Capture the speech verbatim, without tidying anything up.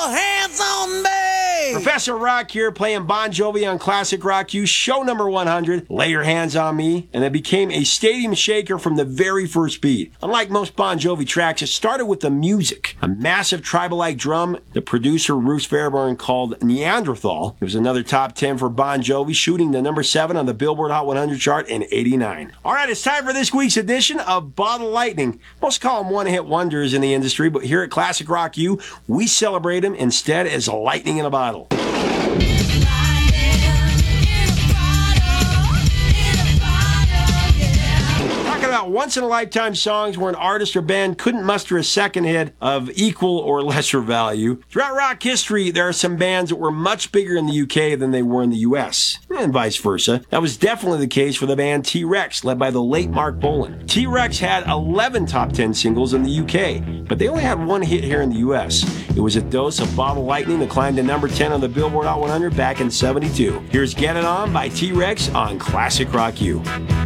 your hands on me! Professor Rock here playing Bon Jovi on Classic Rock U, show number one hundred, Lay Your Hands on Me, and it became a stadium shaker from the very first beat. Unlike most Bon Jovi tracks, it started with the music. A massive tribal-like drum the producer Bruce Fairbairn called Neanderthal. It was another top ten for Bon Jovi, shooting the number seven on the Billboard Hot one hundred chart in eighty-nine. Alright, it's time for this week's edition of Bottle Lightning. Most call them one-hit wonders in the industry, but here at Classic Rock U, we celebrate them instead as lightning in a bottle. About once-in-a-lifetime songs where an artist or band couldn't muster a second hit of equal or lesser value. Throughout rock history, there are some bands that were much bigger in the U K than they were in the U S, and vice versa. That was definitely the case for the band T-Rex, led by the late Mark Bolan. T-Rex had eleven top ten singles in the U K, but they only had one hit here in the U S. It was a dose of Bottle Lightning that climbed to number ten on the Billboard Hot one hundred back in seventy-two. Here's Get It On by T-Rex on Classic Rock U.